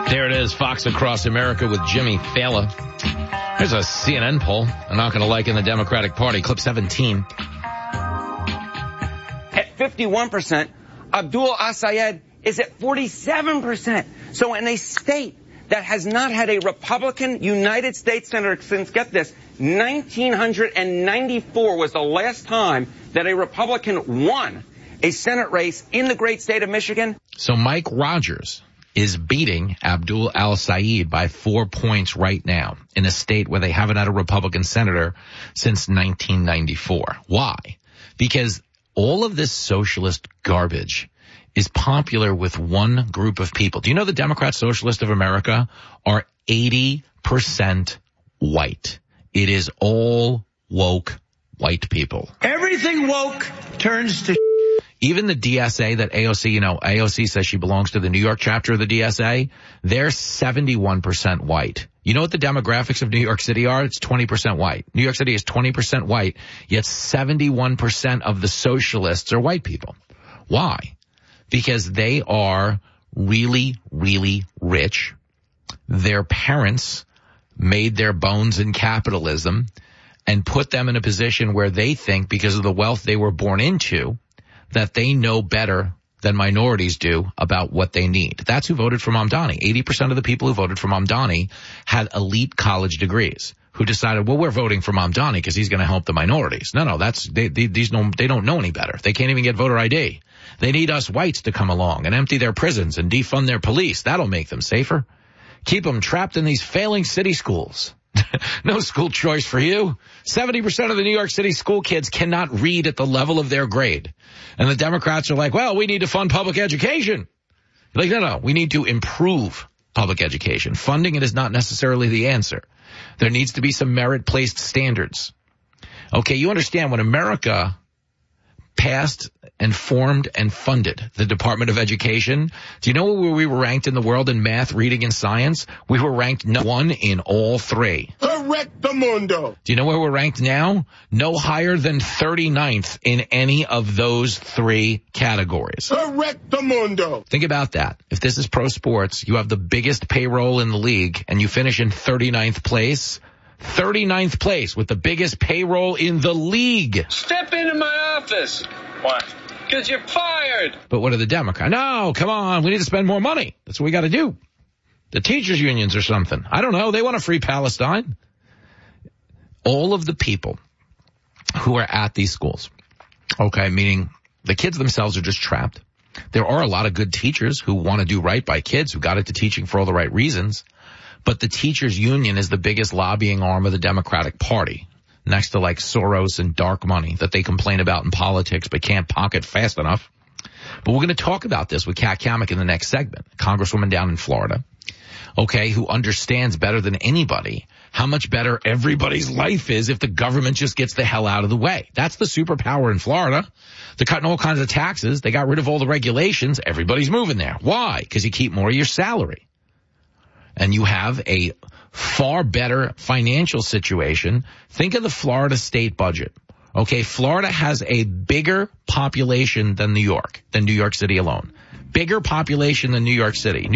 There it is, Fox Across America with Jimmy Fallon. There's a CNN poll I'm not going to like in the Democratic Party. Clip 17. At 51%, Abdul Assayed is at 47%. So in a state that has not had a Republican United States Senator since, get this, 1994 was the last time that a Republican won a Senate race in the great state of Michigan. So Mike Rogers is beating Abdul Al-Sayed by 4 points right now in a state where they haven't had a Republican senator since 1994. Why? Because all of this socialist garbage is popular with one group of people. Do you know the Democrat Socialists of America are 80% white? It is all woke white people. Everything woke turns to even the DSA that AOC, AOC says she belongs to the New York chapter of the DSA, they're 71% white. You know what the demographics of New York City are? It's 20% white. New York City is 20% white, yet 71% of the socialists are white people. Why? Because they are really, really rich. Their parents made their bones in capitalism and put them in a position where they think, because of the wealth they were born into, that they know better than minorities do about what they need. That's who voted for Mamdani. 80% of the people who voted for Mamdani had elite college degrees, who decided, well, we're voting for Mamdani because he's going to help the minorities. No, they don't know any better. They can't even get voter ID. They need us whites to come along and empty their prisons and defund their police. That'll make them safer. Keep them trapped in these failing city schools. No school choice for you. 70% of the New York City school kids cannot read at the level of their grade. And the Democrats are like, well, we need to fund public education. Like, no, we need to improve public education. Funding it is not necessarily the answer. There needs to be some merit-placed standards. Okay, you understand when America passed and formed and funded the Department of Education, do you know where we were ranked in the world in math, reading, and science? We were ranked no. 1 in all 3. Correctamundo. Do you know where we're ranked now? No higher than 39th in any of those 3 categories. Correctamundo. Think about that. If this is pro sports, you have the biggest payroll in the league and you finish in 39th place. 39th place with the biggest payroll in the league. Step into my office. What? Because you're fired. But what are the Democrats? No, come on. We need to spend more money. That's what we got to do. The teachers unions or something. I don't know. They want a free Palestine. All of the people who are at these schools, okay, meaning the kids themselves are just trapped. There are a lot of good teachers who want to do right by kids, who got into teaching for all the right reasons. But the teachers union is the biggest lobbying arm of the Democratic Party, next to like Soros and dark money that they complain about in politics but can't pocket fast enough. But we're going to talk about this with Kat Kamek in the next segment, Congresswoman down in Florida, okay, who understands better than anybody how much better everybody's life is if the government just gets the hell out of the way. That's the superpower in Florida. They're cutting all kinds of taxes. They got rid of all the regulations. Everybody's moving there. Why? Because you keep more of your salary. And you have a far better financial situation. Think of the Florida state budget. Okay, Florida has a bigger population than New York City alone. Bigger population than New York City.